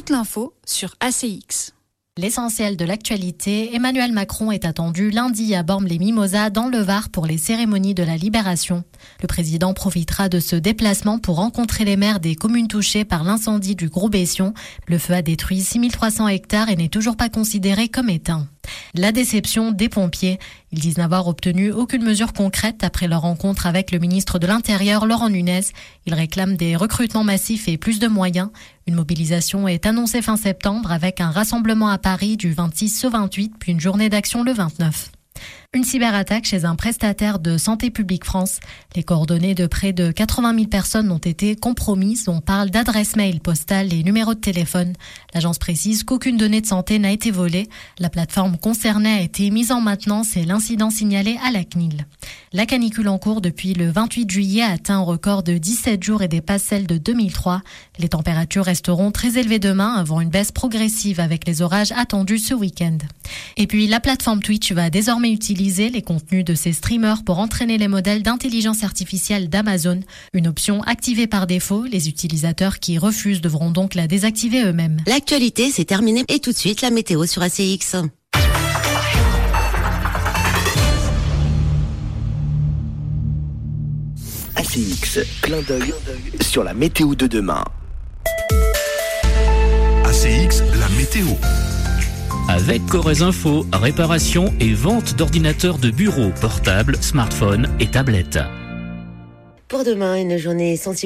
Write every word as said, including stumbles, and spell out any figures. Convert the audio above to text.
toute l'info sur A C X. L'essentiel de l'actualité, Emmanuel Macron est attendu lundi à Bormes-les-Mimosas dans le Var pour les cérémonies de la Libération. Le président profitera de ce déplacement pour rencontrer les maires des communes touchées par l'incendie du Gros Bession. Le feu a détruit six mille trois cents hectares et n'est toujours pas considéré comme éteint. La déception des pompiers. Ils disent n'avoir obtenu aucune mesure concrète après leur rencontre avec le ministre de l'Intérieur, Laurent Nunez. Ils réclament des recrutements massifs et plus de moyens. Une mobilisation est annoncée fin septembre avec un rassemblement à Paris du vingt-six au vingt-huit, puis une journée d'action le vingt-neuf. Une cyberattaque chez un prestataire de Santé publique France. Les coordonnées de près de quatre-vingt mille personnes ont été compromises. On parle d'adresses mail, postales et numéros de téléphone. L'agence précise qu'aucune donnée de santé n'a été volée. La plateforme concernée a été mise en maintenance et l'incident signalé à la C N I L. La canicule en cours depuis le vingt-huit juillet a atteint un record de dix-sept jours et dépasse celle de deux mille trois. Les températures resteront très élevées demain avant une baisse progressive avec les orages attendus ce week-end. Et puis la plateforme Twitch va désormais utiliser les contenus de ses streamers pour entraîner les modèles d'intelligence artificielle d'Amazon. Une option activée par défaut. Les utilisateurs qui refusent devront donc la désactiver eux-mêmes. L'actualité, c'est terminé. Et tout de suite, la météo sur A C X. A C X, clin d'œil sur la météo de demain. A C X, la météo. Avec Corrèze Info, réparation et vente d'ordinateurs de bureau, portables, smartphones et tablettes. Pour demain, une journée sensible.